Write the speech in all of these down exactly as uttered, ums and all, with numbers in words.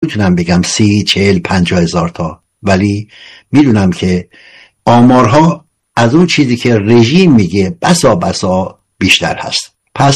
نمیتونم بگم سی چهل پنجاه هزار تا، ولی میدونم که آمارها از اون چیزی که رژیم میگه بسا بسا بیشتر هست. پس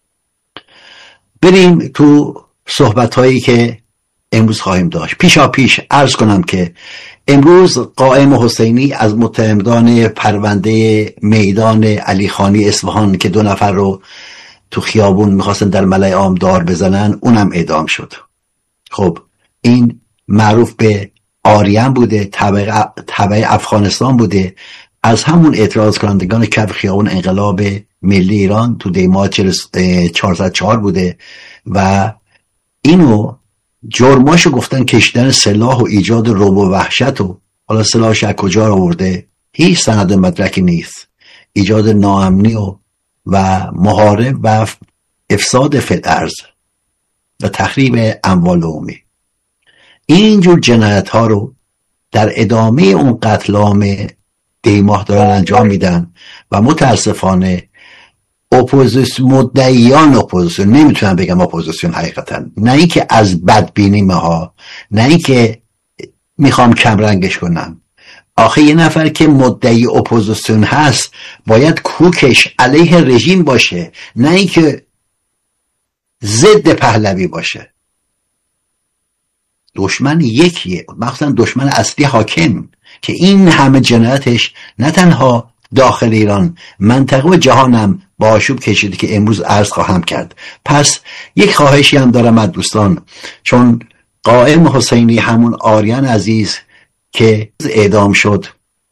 بریم تو صحبت هایی که امروز خواهیم داشت. پیشا پیش عرض کنم که امروز قائم حسینی از متهمدان پرونده میدان علی خانی اصفهان که دو نفر رو تو خیابون میخواستن در ملأ عام دار بزنن، اونم اعدام شد. خب این معروف به آریان بوده، تبع تبع افغانستان بوده، از همون اعتراض کنندگان کف خیابون انقلاب ملی ایران تو دیماه چهارصد و چهار بوده و اینو جرماشو گفتن کشیدن سلاح و ایجاد رعب و وحشت. و حالا سلاحش از کجا آورده؟ هیچ سند مدرکی نیست. ایجاد ناامنی و و محارب و افساد فی الارض و تخریب اموال عمومی. اینجور جنایت ها رو در ادامه اون قتل عام دیماه دارن انجام میدن و متاسفانه اپوزیسیون، مدعیان اپوزیسیون، نمیتونم بگم اپوزیسیون حقیقتا، نه ای که از بدبینی ماها، نه ای که میخوام کمرنگش کنم. آخه یه نفر که مدعی اپوزیسیون هست باید کوکش علیه رژیم باشه، نه ای که ضد پهلوی باشه. دشمن یکیه، مخصوصا دشمن اصلی حاکم که این همه جنایتش نه تنها داخل ایران، منطقه و جهانم با آشوب کشیده که امروز عرض خواهم کرد. پس یک خواهشی هم دارم از دوستان، چون قائم حسینی همون آریان عزیز که اعدام شد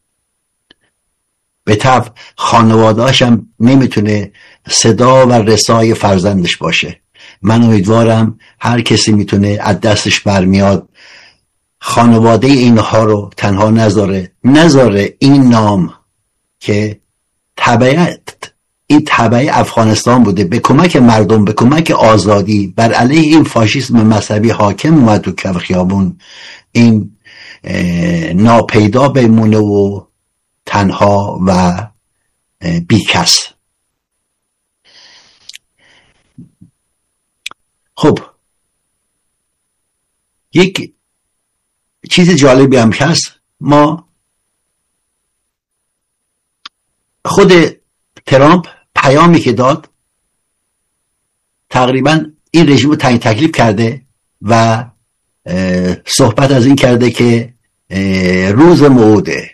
به طب خانواده‌اش هم نمیتونه صدا و رسای فرزندش باشه. من امیدوارم هر کسی میتونه از دستش برمیاد خانواده اینها رو تنها نذاره نذاره این نام که تبعیت این تبع افغانستان بوده به کمک مردم، به کمک آزادی بر علیه این فاشیسم مذهبی حاکم اومد تو کف خیابون، این ناپیدا بمونه و تنها و بیکس. خب یک چیز جالبی هم هست، ما خود ترامپ پیامی که داد تقریبا این رژیم رو تعیین تکلیف کرده و صحبت از این کرده که روز موعوده.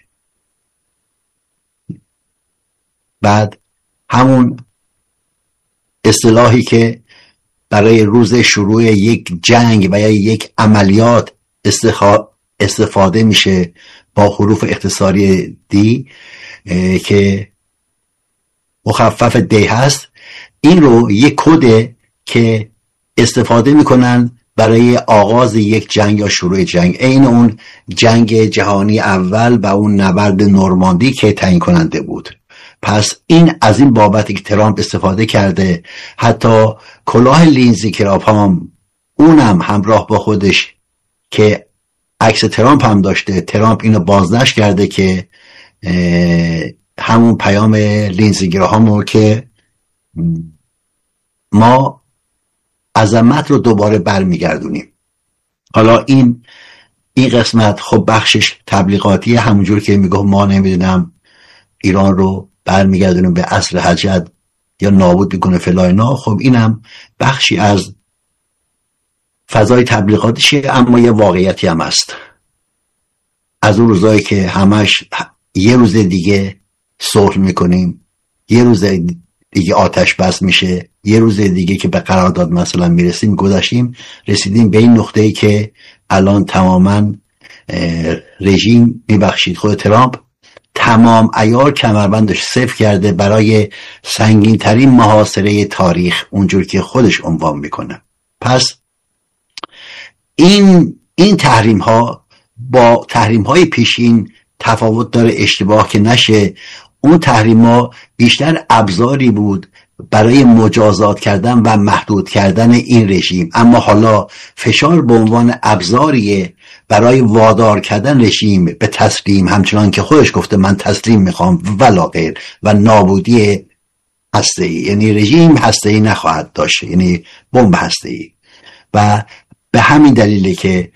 بعد همون اصطلاحی که برای روز شروع یک جنگ و یا یک عملیات استفاده میشه با حروف اختصاری دی که مخفف دی هست، این رو یک کده که استفاده میکنن برای آغاز یک جنگ یا شروع جنگ، این اون جنگ جهانی اول و اون نبرد نورماندی که تعیین کننده بود. پس این از این بابتی که ترامپ استفاده کرده، حتی کلاه لینزی کراپام اونم همراه با خودش که عکس ترامپ هم داشته، ترامپ اینو بازنشر کرده که همون پیام لینزی گراهامو که ما عظمت رو دوباره برمیگردونیم. حالا این این قسمت خب بخشش تبلیغاتی، همونجور که میگه ما نمیدونم ایران رو برمیگردونیم به عصر حجت یا نابود میکنه فلاینا، خب اینم بخشی از فضای تبلیغاتیشه، اما یه واقعیتی هم هست. از اون روزایی که همش یه روز دیگه صلح میکنیم، یه روز دیگه آتش بس میشه، یه روز دیگه که به قرارداد مثلا میرسیم، گذشتیم رسیدیم به این نقطه‌ای که الان تماما رژیم، میبخشید خود ترامپ، تمام عیار کمربندش صفر کرده برای سنگین ترین محاصره تاریخ، اونجور که خودش عنوان میکنه. پس این این تحریم ها با تحریم های پیشین تفاوت داره، اشتباه که نشه. اون تحریم ها بیشتر ابزاری بود برای مجازات کردن و محدود کردن این رژیم، اما حالا فشار به عنوان ابزاریه برای وادار کردن رژیم به تسلیم، همچنان که خودش گفته من تسلیم میخوام ولا غیر، و نابودی هسته‌ای، یعنی رژیم هسته‌ای نخواهد داشت، یعنی بمب هسته‌ای. و به همین دلیله که